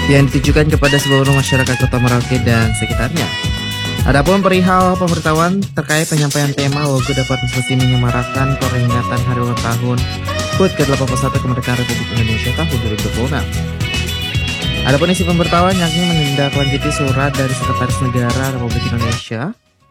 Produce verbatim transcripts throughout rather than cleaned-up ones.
yang ditujukan kepada seluruh masyarakat Kota Merauke dan sekitarnya. Adapun perihal pemberitahuan terkait penyampaian tema logo dan partisipasi menyemarakan peringatan hari ulang tahun H U T ke delapan puluh satu Kemerdekaan Republik Indonesia tahun dua ribu dua puluh enam. Adapun isi pemberitahuan yakni menindaklanjuti surat dari Sekretaris Negara Republik Indonesia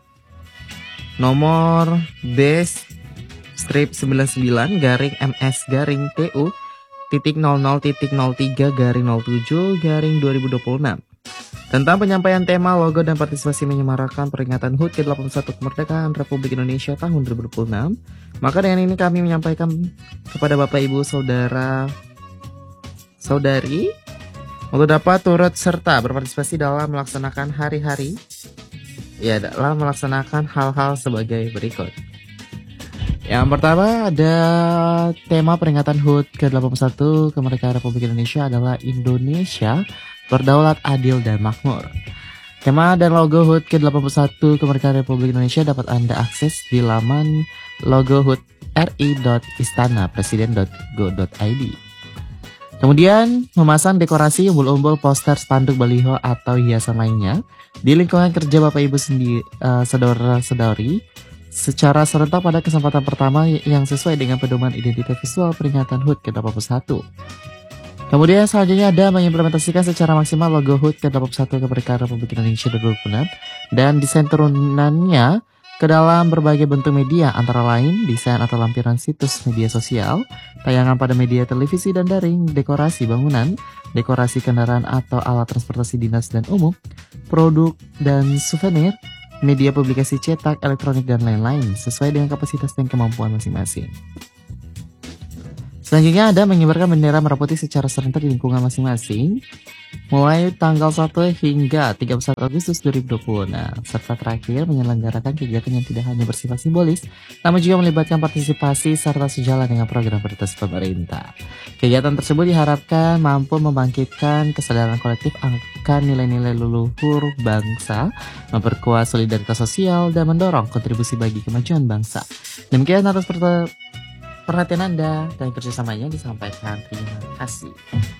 nomor B strip sembilan puluh sembilan garing M S garing T U titik nol nol titik nol tiga garing nol tujuh garing dua ribu dua puluh enam tentang penyampaian tema logo dan partisipasi menyemarakan peringatan H U T ke delapan puluh satu Kemerdekaan Republik Indonesia tahun dua ribu dua puluh enam. Maka dengan ini kami menyampaikan kepada Bapak Ibu Saudara Saudari untuk dapat turut serta berpartisipasi dalam melaksanakan hari-hari ya dalam melaksanakan hal-hal sebagai berikut. Yang pertama ada tema peringatan H U T ke delapan puluh satu Kemerdekaan Republik Indonesia adalah Indonesia Berdaulat, Adil, dan Makmur. Tema dan logo H U T ke delapan puluh satu Kemerdekaan Republik Indonesia dapat Anda akses di laman logo h u t r i dot istana presiden dot go dot i d. Kemudian memasang dekorasi, umbul-umbul, poster, spanduk, baliho, atau hiasan lainnya di lingkungan kerja Bapak Ibu sendiri, uh, saudara-saudari secara serentak pada kesempatan pertama yang sesuai dengan pedoman identitas visual peringatan H U T ke delapan puluh satu. Kemudian selanjutnya ada mengimplementasikan secara maksimal logo H U T ke delapan puluh satu Kemerdekaan Republik Indonesia dua ribu dua puluh enam dan desain turunannya ke dalam berbagai bentuk media antara lain desain atau lampiran situs media sosial, tayangan pada media televisi dan daring, dekorasi bangunan, dekorasi kendaraan atau alat transportasi dinas dan umum, produk dan souvenir, media publikasi cetak, elektronik, dan lain-lain sesuai dengan kapasitas dan kemampuan masing-masing. Selanjutnya ada mengibarkan bendera merah putih secara serentak di lingkungan masing-masing mulai tanggal satu hingga tiga puluh satu Agustus dua ribu dua puluh. Nah, serta terakhir menyelenggarakan kegiatan yang tidak hanya bersifat simbolis, namun juga melibatkan partisipasi serta sejalan dengan program prioritas pemerintah. Kegiatan tersebut diharapkan mampu membangkitkan kesadaran kolektif akan nilai-nilai leluhur bangsa, memperkuat solidaritas sosial, dan mendorong kontribusi bagi kemajuan bangsa. Demikian atas perhatian Anda dan kerjasamanya disampaikan. Terima kasih.